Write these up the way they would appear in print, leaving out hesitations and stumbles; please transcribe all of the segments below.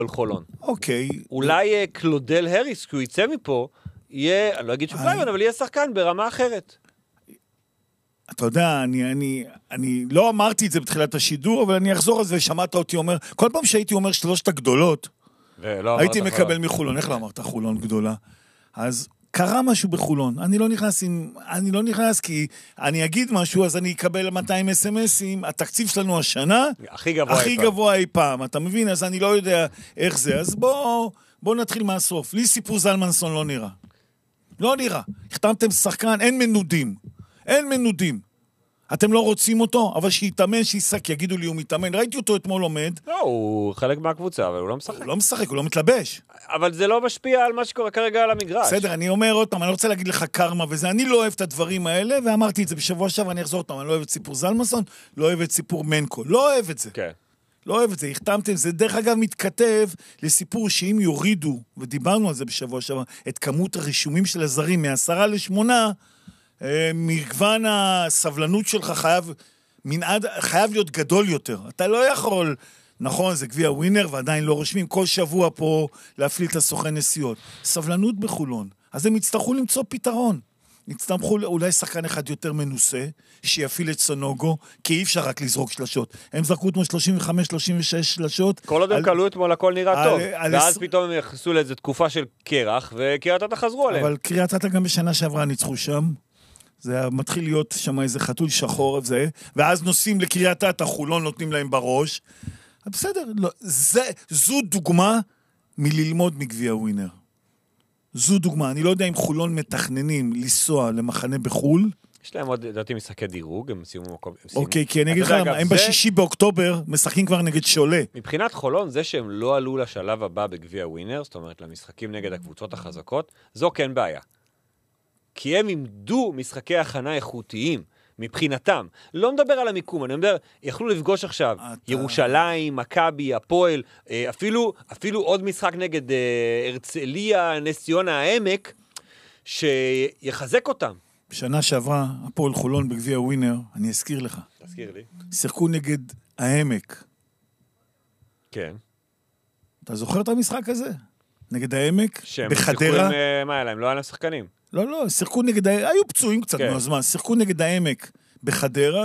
חולון. אוקיי. אולי קלודל הריס, כי הוא יצא מפה, יהיה, אני לא אגיד שפליימן, אבל יהיה שחקן ברמה אחרת. אתה יודע, אני לא אמרתי את זה בתחילת השידור, אבל אני אחזור על זה, שמעת אותי אומר, כל פעם שהייתי אומר שלושת הגדולות, הייתי מקבל מחולון. איך לא אמרת חולון גדולה? אז קרה משהו בחולון. אני לא נכנס כי אני אגיד משהו, אז אני אקבל 200 אס-אמסים, התקציב שלנו השנה, הכי גבוה אי פעם. אתה מבין? אז אני לא יודע איך זה. אז בוא נתחיל מהסוף. לי סיפור זלמנסון לא נראה. לא נראה. החתמתם שחקן, אין מנודים. אתם לא רוצים אותו, אבל שיתאמן, שיסק, יגידו לי, הוא מתאמן. ראיתי אותו אתמול עומד. לא, הוא חלק מהקבוצה, אבל הוא לא משחק. הוא לא משחק, הוא לא מתלבש. אבל זה לא משפיע על מה שקורה כרגע על המגרש. בסדר, אני אומר עוד פעם, אני רוצה להגיד לך קרמה וזה, אני לא אוהב את הדברים האלה, ואמרתי את זה בשבוע שעבר, אני אחזור אותם, אני לא אוהב את סיפור זלמנסון, לא אוהב את סיפור מנקו, לא אוהב את זה. כן. לא אוהב את זה, החתמתם, זה דרך אגב מתכתב לסיפור שאם יורידו, ודיברנו על זה בשבוע שעבר, את כמות הרישומים של הזרים מ10 ל8, מגוון הסבלנות שלך חייב להיות גדול יותר. אתה לא יכול, נכון, זה גביע ווינר ועדיין לא רושמים, כל שבוע פה להפליל את הסוכן נסיעות. סבלנות בחולון. אז הם יצטרכו למצוא פתרון. יצטרכו אולי שחקן אחד יותר מנוסה, שיפיל את סונוגו, כי אי אפשר רק לזרוק שלשות. הם זרקו אתמול 35-36 שלשות. כל עוד הם קלו אתמול הכל נראה טוב. ואז פתאום הם יחסו לאיזו תקופה של קרח, וקריית אתא חזרו עליהם. אבל קריית אתא גם בשנה שעברה ניצחו שם. זה מתחיל להיות שם איזה חתול שחור וזה, ואז נוסעים לקריית אתא, חולון נותנים להם בראש. בסדר, לא, זו דוגמה מללמוד מגביע ווינר. זו דוגמה, אני לא יודע אם חולון מתכננים לנסוע למחנה בחול. יש להם עוד, לדעתי, משחקי דירוג, הם סיימו מקום. אוקיי, כי אני אגיד לך, הם ב6 באוקטובר משחקים כבר נגד שולה. מבחינת חולון, זה שהם לא עלו לשלב הבא בגביע ווינר, זאת אומרת, למשחקים נגד הקבוצות החזקות, זו כן בעיה. כי הם עמדו משחקי הכנה איכותיים, מבחינתם. לא מדבר על המיקום, אני מדבר, יכלו לפגוש עכשיו ירושלים, מכבי, הפועל, אפילו עוד משחק נגד הרצליה, נס ציונה, העמק, שיחזק אותם. בשנה שעברה, הפועל חולון בגביע ווינר, אני אזכיר לך. תזכיר לי. שיחקו נגד העמק. כן. אתה זוכר את המשחק הזה? נגד העמק? בחדרה? מה היה להם? לא היה להם שחקנים. לא, שיחקו נגד, היו פצועים קצת מהזמן, שיחקו נגד העמק בחדרה,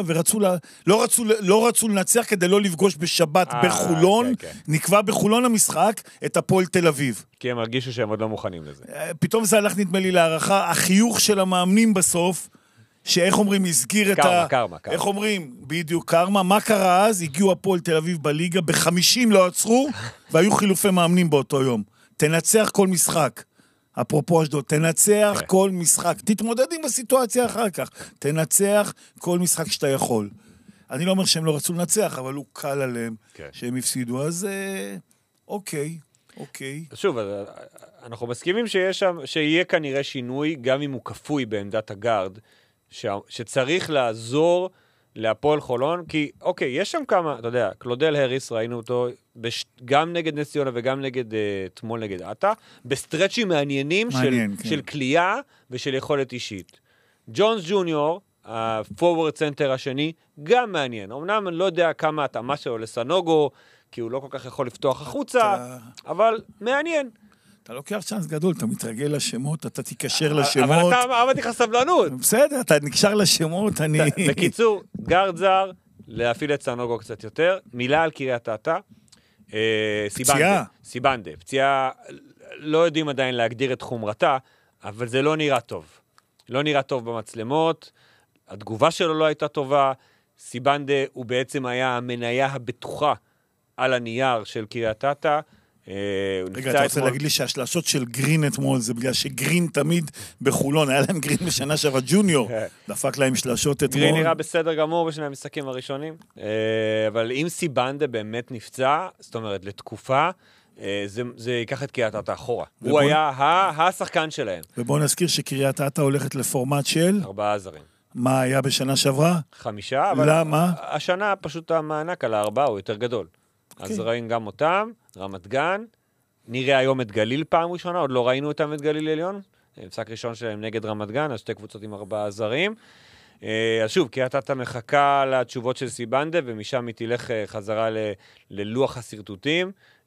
לא רצו לנצח כדי לא לפגוש בשבת בחולון, נקבע בחולון המשחק את הפועל תל אביב. כי הם הרגישו שהם עוד לא מוכנים לזה. פתאום זה הלך נדמה לי להערכה, החיוך של המאמנים בסוף, שאיך אומרים, הסגיר את קרמה. איך אומרים, בדיוק קרמה, מה קרה אז? הגיעו הפועל תל אביב בליגה, ב50 לא עצרו, והיו חילופי מאמנים באותו יום. תנצח כל משחק. אפרופו אשדוד, תנצח כל משחק, תתמודד עם הסיטואציה אחר כך, תנצח כל משחק שאתה יכול. אני לא אומר שהם לא רצו לנצח, אבל הוא קל עליהם שהם הפסידו, אז אוקיי. שוב, אנחנו מסכימים שיהיה כנראה שינוי, גם אם הוא כפוי בעמדת הגארד, שצריך לעזור להפועל חולון, כי אוקיי, יש שם כמה, אתה יודע, קלודל הריס, ראינו אותו גם נגד נס ציונה וגם אתמול נגד אתא, בסטרצ'ים מעניינים של קליעה ושל יכולת אישית. ג'ונס ג'וניור, הפורוורד סנטר השני, גם מעניין. אמנם אני לא יודע כמה התאמה שלו לסנוגו, כי הוא לא כל כך יכול לפתוח החוצה, אבל מעניין. אתה לוקח צ'אנס גדול, אתה מתרגל לשמות, אתה תיקשר לשמות. אבל אתה אמרתי לך סבלנות. בסדר, אתה נקשר לשמות, אני... בקיצור, גארד זר, להפעיל את סנוגו קצת יותר, מילה על קריית אתא, סיבנדה. פציעה, לא יודעים עדיין להגדיר את חומרתה, אבל זה לא נראה טוב. לא נראה טוב במצלמות, התגובה שלו לא הייתה טובה, סיבנדה הוא בעצם היה המניה הבטוחה על הנייר של קריית אתא, רגע, אתה רוצה להגיד לי שהשלשות של גרין אתמול, זה בגלל שגרין תמיד בחולון, היה להם גרין בשנה שעברה ג'וניור, דפק להם שלשות אתמול. גרין נראה בסדר גמור בשני המשחקים הראשונים, אבל אם סיבנדה באמת נפצע, זאת אומרת, לתקופה, זה ייקח את קריית אתא אחורה. הוא היה השחקן שלהם. ובואו נזכיר שקריית אתא הולכת לפורמט של 4 זרים. מה היה בשנה שעברה? 5, אבל למה? השנה פשוט המענק על 4 הוא יותר גדול. אז ראינו גם אותם, רמת גן, נראה היום את גליל פעם ראשונה, עוד לא ראינו אותם את גליל עליון, משחק ראשון שלהם נגד רמת גן, אז 2 קבוצות עם 4 זרים. אז שוב, קריית אתא מחכה לתשובות של סיבנדה, ומשם היא תלך חזרה ללוח הסרטוטים.